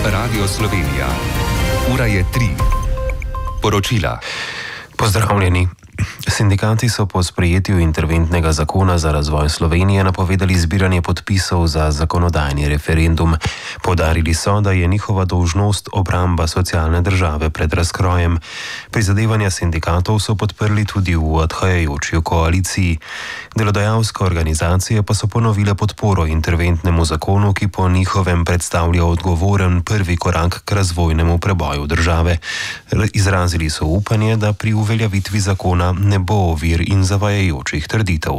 Radio Slovenija. Ura je 3. Poročila. Pozdravljeni. Sindikati so po sprejetju interventnega zakona za razvoj Slovenije napovedali zbiranje podpisov za zakonodajni referendum. Poudarili so, da je njihova dolžnost obramba socialne države pred razkrojem. Prizadevanja sindikatov so podprli tudi v odhajajoči koaliciji. Delodajalske organizacije pa so ponovile podporo interventnemu zakonu, ki po njihovem predstavlja odgovoren prvi korak k razvojnemu preboju države. Izrazili so upanje, da pri uveljavitvi zakona ne bo ovir in zavajajočih trditev.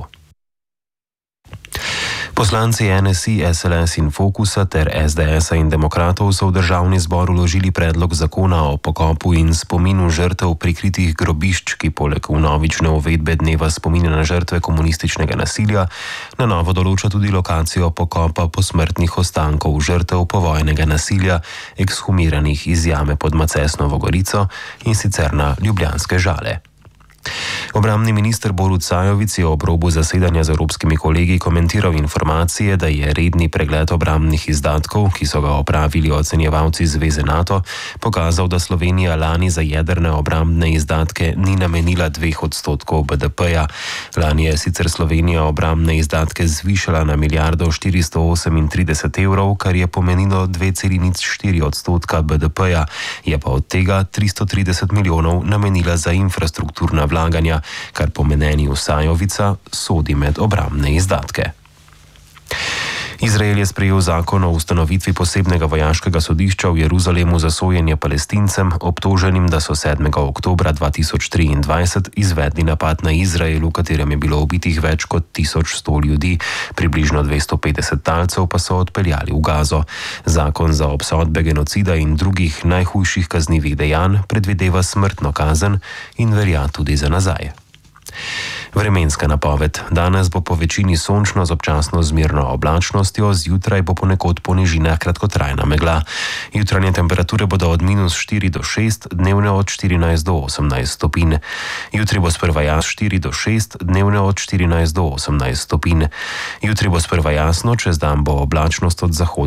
Poslanci NSI, SLS in Fokusa ter SDS-a in Demokratov so v državni zbor vložili predlog zakona o pokopu in spominu žrtev prikritih grobišč, ki poleg vnovične uvedbe dneva spomina na žrtve komunističnega nasilja na novo določa tudi lokacijo pokopa posmrtnih ostankov žrtev povojnega nasilja, ekshumiranih iz jame pod Macesnovo Gorico, in sicer na ljubljanske Žale. Obrambni minister Borut Sajovic je ob robu zasedanja z evropskimi kolegi komentiral informacije, da je redni pregled obrambnih izdatkov, ki so ga opravili ocenjevalci Zveze NATO, pokazal, da Slovenija lani za jedrne obrambne izdatke ni namenila 2% BDP-ja. Lani je sicer Slovenija obrambne izdatke zvišala na 1,438 evrov, kar je pomenilo 2,04% BDP-ja, je pa od tega 330 milijonov namenila za infrastrukturna vlaganja, kar po mnenju Sajovica sodi med obrambne izdatke. Izrael je sprejel zakon o ustanovitvi posebnega vojaškega sodišča v Jeruzalemu za sojenje Palestincem, obtoženim, da so 7. oktobra 2023 izvedli napad na Izrael, v katerem je bilo ubitih več kot 1100 ljudi, približno 250 talcev pa so odpeljali v Gazo. Zakon za obsodbe genocida in drugih najhujših kaznivih dejanj predvideva smrtno kazen in velja tudi za nazaj. Vremenska napoved. Danes bo po večini sončno z občasno zmerno oblačnostjo, zjutraj bo ponekod po nižinah kratkotrajna megla. Jutranje temperature bodo od -4 do 6, dnevne od 14 do 18 stopinj. Jutri bo sprva 4 do 6, dnevne od 14 do 18 stopinj. Jutri bo sprva jasno, čez dan bo oblačnost od zahoda